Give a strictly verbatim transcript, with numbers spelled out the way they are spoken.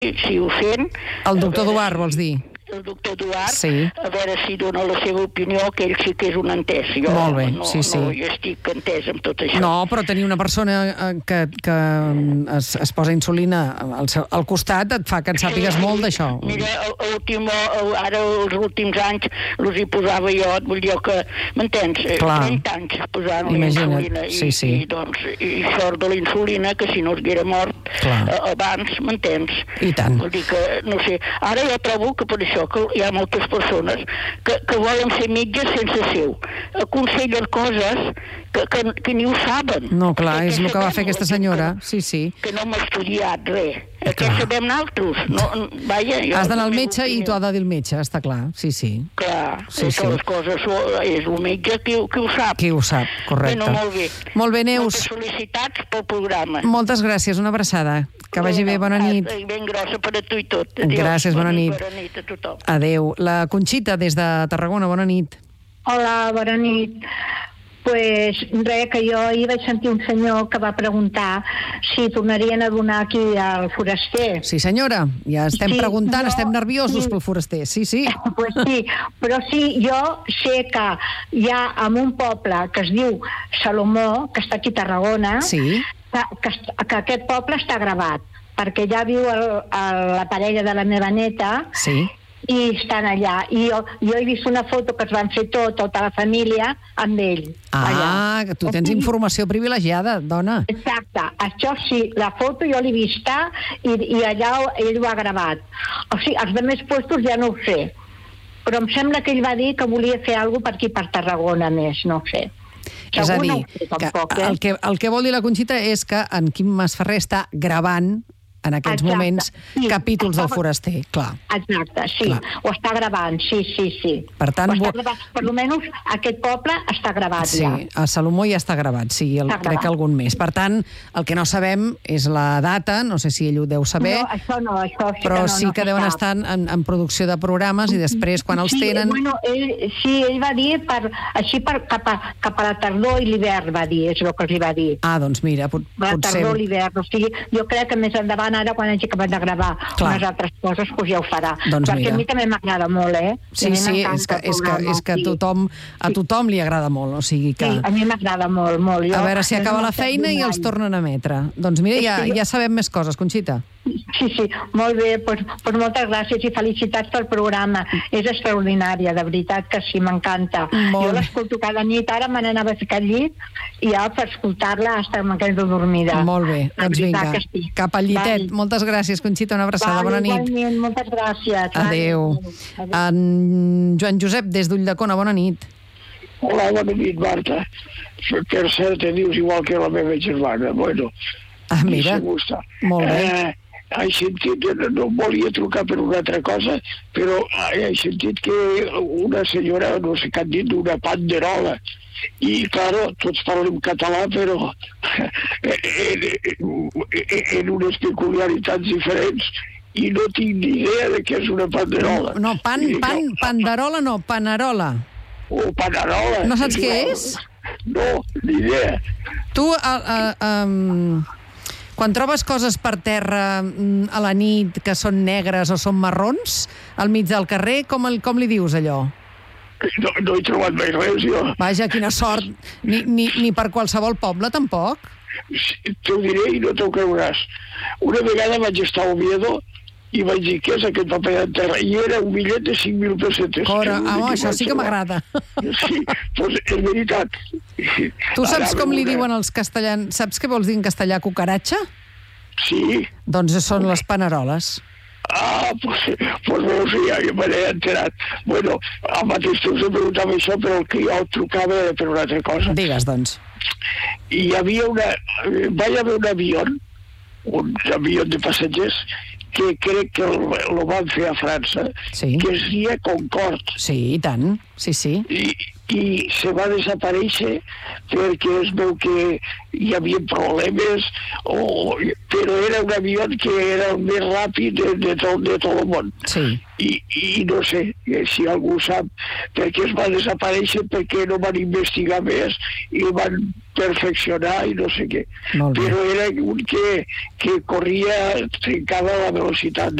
si ho sent... El doctor Duart, vols dir? El doctor Duart, sí. A veure si dona la seva opinió, que ell sí que és un entès. Jo, Molt bé, no, sí, sí. No, jo estic entès amb tot això. No, però tenir una persona que, que es, es posa insulina al, seu, al costat et fa que en sàpigues sí, molt d'això. Mira, últim, ara els últims anys els hi posava jo, vull dir que, m'entens? trenta anys posant la insulina. Sí, i, sí. I, doncs, i sort de la insulina, que si no es haguera mort eh, abans, m'entens? I tant. Vull dir que, no sé, ara jo trobo que per això que hi ha moltes persones que, que volen ser metges sense seu. Aconsellen coses que, que, que ni ho saben. No, clar, és el que va fer aquesta senyora. Que, sí, sí. Que no m'ha estudiat res. Què sabem nosaltres? No, vaja, Has d'anar al metge i t'ho ha de dir el metge, està clar. Sí, sí. Clar, sí, sí. Les coses és el metge qui, qui ho sap. Qui ho sap, correcte. Bueno, molt bé. Molt bé, Neus. Moltes felicitats pel programa. Moltes gràcies, una abraçada. Que vagi bé, bona nit. Ben grossa per a tu i tot. Gràcies, bona nit. Bona nit a tothom. Adéu. La Conxita, des de Tarragona, bona nit. Hola, bona nit. Pues res, que jo ahir vaig sentir un senyor que va preguntar si tornarien a donar aquí al foraster. Sí, senyora, ja estem sí, preguntant, no, estem nerviosos sí. pel foraster, sí, sí. Pues sí, però sí, jo sé que hi ha en un poble que es diu Salomó, que està aquí a Tarragona, sí. que, que, que aquest poble està gravat, perquè ja viu el, el, la parella de la meva neta, sí. i estan allà. I jo, jo he vist una foto que es van fer tot, tota la família, amb ell. Ah, allà. Tu tens informació privilegiada, dona. Exacte. Això sí, la foto jo l'he vista i, i allà ell ho ha gravat. O sigui, els altres puestos ja no ho sé. Però em sembla que ell va dir que volia fer alguna cosa per aquí, per Tarragona més, no ho sé. És a dir, que el, que, el que vol dir la Conxita és que en Quim Masferrer està gravant en aquests Exacte. moments sí. capítols del foraster, clar. Exacte, sí, clar. Ho està gravant, sí, sí, sí. Per tant, bo... gravat, per almenys aquest poble està gravat sí, ja. Sí, a Salomó ja està gravat, sí, el, crec que algun més. Per tant, el que no sabem és la data, no sé si ell ho deu saber, no, això no, això sí però que no, sí no que deuen sap. estar en, en producció de programes i després, quan els sí, tenen... Bueno, ell, sí, ell va dir per, així per, cap, a, cap a la tardor i l'hivern, va dir, és el que els va dir. Ah, doncs mira, pot, la potser... tardor i l'hivern, o sigui, jo crec que més endavant, ara, quan hagi acabat de gravar Clar. unes altres coses, doncs ja ho farà. Doncs perquè mira. a mi també m'agrada molt, eh? Sí, sí, és que, és que, és que a tothom, a tothom li agrada molt, o sigui que... Sí, a mi m'agrada molt, molt. Jo, a veure si acaba la feina i els tornen a emetre. Doncs mira, ja, ja sabem més coses, Conxita. Sí, sí, molt bé, doncs, doncs moltes gràcies i felicitats pel programa. És extraordinària, de veritat que sí, m'encanta. Jo l'escolto cada nit, ara me n'anava a ficar al llit i ja per escoltar-la hasta me quedo dormida. Molt bé, doncs vinga, sí. cap al llitet. Vale. Moltes gràcies, Conxita, una abraçada, vale, bona nit. Igualment, moltes gràcies. Adéu. Adéu. En Joan Josep, des d'Ulldecona, bona nit. Hola, bona nit, Marta. Per cert, te dius igual que la meva germana. Bueno, ah, mira, molt bé. Eh, he sentit, no volia trucar per una altra cosa, però he sentit que una senyora, no sé què han dit, una panderola. I, claro, tots parlem català, però en, en, en unes peculiaritats diferents, i no tinc ni idea de què és una panderola. No, pan, pan, panderola no, panerola. O panerola. No saps què és? No, ni idea. Tu, a, a, a, quan trobes coses per terra a la nit que són negres o són marrons, al mig del carrer, com, el, com li dius allò? No, no he trobat mai res, jo. Vaja, quina sort. Ni, ni, ni per qualsevol poble, tampoc? T'ho diré i no t'ho creuràs. Una vegada vaig estar a Oviedo i vaig dir, què és aquest paper de terra? I era un bitllet de cinc mil pessetes. Cora, home, això sí que m'agrada. Sí, doncs és veritat. Tu saps com li diuen els castellans? Saps què vols dir en castellà cucaratxa? Sí. Doncs són les paneroles. Ah, pues, pues no sé, ja, ja me n'he enterat. Bueno, al mateix temps em preguntava això, però el que jo trucava era per una altra cosa. Digues, doncs. I hi havia una... Va haver un avió, un avió de passatgers, que crec que el, el van fer a França, sí. que es deia Concorde. Sí, i tant, sí, sí. I, i se va desaparèixer perquè es veu que hi havia problemes, o, però era un avió que era el més ràpid de, de, tot, de tot el món. Sí. I, I no sé si algú sap per què es va desaparèixer, perquè no van investigar més i el van perfeccionar i no sé què. Però era un que, que corria, trencava la velocitat